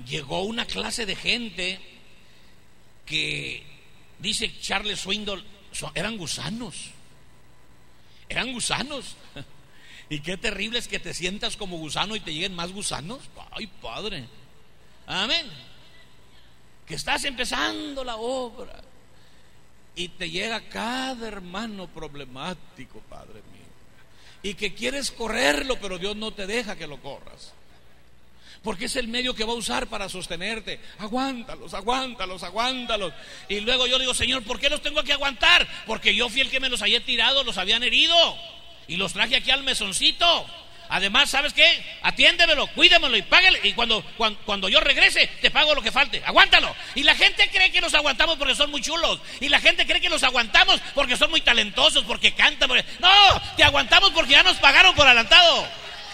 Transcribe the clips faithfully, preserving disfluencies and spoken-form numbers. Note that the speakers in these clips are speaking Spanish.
llegó una clase de gente que, dice Charles Swindoll, eran gusanos. Eran gusanos. Y qué terrible es que te sientas como gusano y te lleguen más gusanos. Ay, Padre. Amén. Que estás empezando la obra y te llega cada hermano problemático, Padre mío, y que quieres correrlo, pero Dios no te deja que lo corras, porque es el medio que va a usar para sostenerte. Aguántalos, aguántalos, aguántalos. Y luego yo digo, Señor, ¿por qué los tengo que aguantar? Porque yo fui el que me los había tirado, los habían herido y los traje aquí al mesoncito. Además, ¿sabes qué? Atiéndemelo, cuídemelo y págale. Y cuando, cuando, cuando yo regrese, te pago lo que falte. Aguántalo. Y la gente cree que los aguantamos porque son muy chulos. Y la gente cree que los aguantamos porque son muy talentosos, porque cantan. Porque... No, te aguantamos porque ya nos pagaron por adelantado.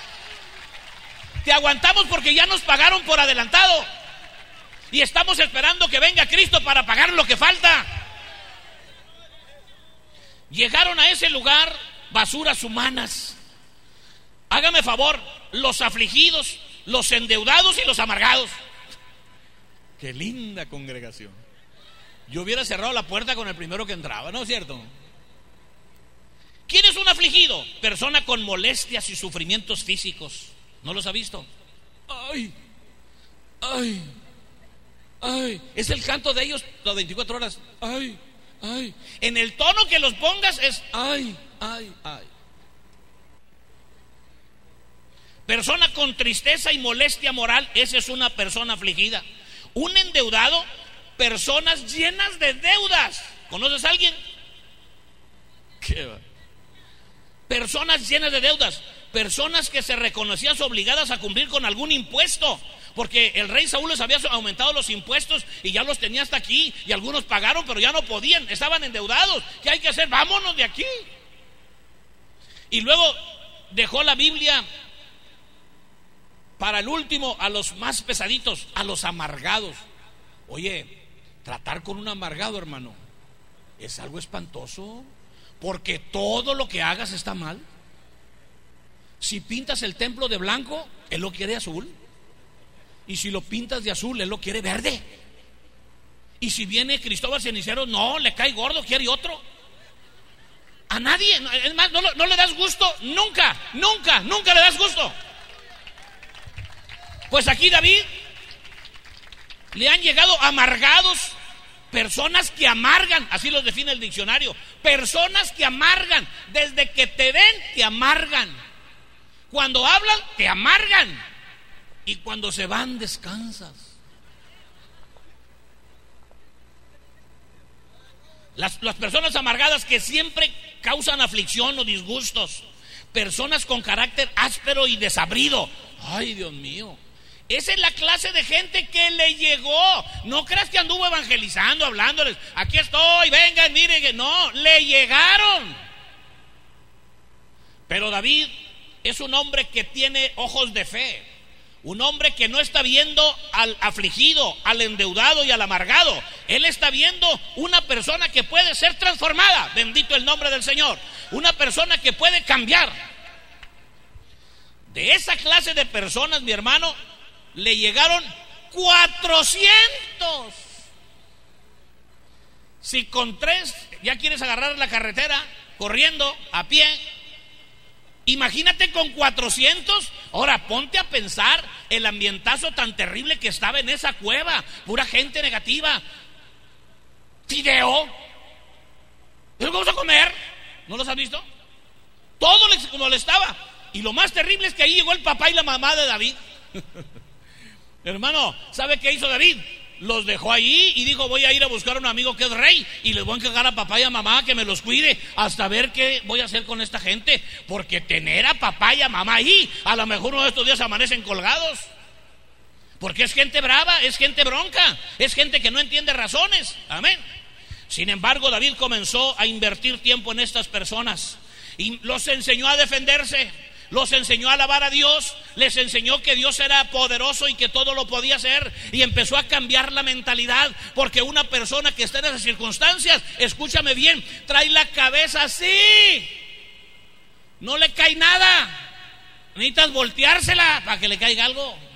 Te aguantamos porque ya nos pagaron por adelantado. Y estamos esperando que venga Cristo para pagar lo que falta. Llegaron a ese lugar basuras humanas. Hágame favor, los afligidos, los endeudados y los amargados. Qué linda congregación. Yo hubiera cerrado la puerta con el primero que entraba, ¿no es cierto? ¿Quién es un afligido? Persona con molestias y sufrimientos físicos. ¿No los ha visto? Ay, ay, ay. Es el canto de ellos las veinticuatro horas. Ay, ay. En el tono que los pongas es ay, ay, ay. Persona con tristeza y molestia moral, esa es una persona afligida. Un endeudado, personas llenas de deudas. ¿Conoces a alguien? ¿Qué va? Personas llenas de deudas, personas que se reconocían obligadas a cumplir con algún impuesto, porque el rey Saúl les había aumentado los impuestos y ya los tenía hasta aquí, y algunos pagaron pero ya no podían, estaban endeudados. ¿Qué hay que hacer? Vámonos de aquí. Y luego dejó la Biblia para el último, a los más pesaditos, a los amargados. Oye, tratar con un amargado, hermano, es algo espantoso, porque todo lo que hagas está mal. Si pintas el templo de blanco, él lo quiere azul, y si lo pintas de azul, él lo quiere verde. Y si viene Cristóbal Cenicero, no, le cae gordo, quiere otro. A nadie, es más, no, no le das gusto, nunca, nunca, nunca le das gusto. Pues aquí David le han llegado amargados, personas que amargan, así los define el diccionario, personas que amargan, desde que te ven te amargan, cuando hablan te amargan y cuando se van descansas. Las, las personas amargadas que siempre causan aflicción o disgustos, personas con carácter áspero y desabrido. Ay, Dios mío. Esa es la clase de gente que le llegó. No creas que anduvo evangelizando, hablándoles, aquí estoy, vengan, miren. No, le llegaron. Pero David es un hombre que tiene ojos de fe, un hombre que no está viendo al afligido, al endeudado y al amargado. Él está viendo una persona que puede ser transformada. Bendito el nombre del Señor. Una persona que puede cambiar. De esa clase de personas, mi hermano, le llegaron cuatrocientos. Si con tres ya quieres agarrar la carretera corriendo a pie, imagínate con cuatrocientos. Ahora ponte a pensar el ambientazo tan terrible que estaba en esa cueva, pura gente negativa. Fideo, ¿pero vamos a comer? ¿No los has visto? Todo les molestaba. Y lo más terrible es que ahí llegó el papá y la mamá de David. Hermano, ¿sabe qué hizo David? Los dejó ahí y dijo, voy a ir a buscar a un amigo que es rey y les voy a encargar a papá y a mamá que me los cuide hasta ver qué voy a hacer con esta gente, porque tener a papá y a mamá ahí, a lo mejor uno de estos días amanecen colgados, porque es gente brava, es gente bronca, es gente que no entiende razones. Amén. Sin embargo, David comenzó a invertir tiempo en estas personas y los enseñó a defenderse, los enseñó a alabar a Dios, les enseñó que Dios era poderoso y que todo lo podía hacer, y empezó a cambiar la mentalidad, porque una persona que está en esas circunstancias, escúchame bien, trae la cabeza así, no le cae nada, necesitas volteársela para que le caiga algo.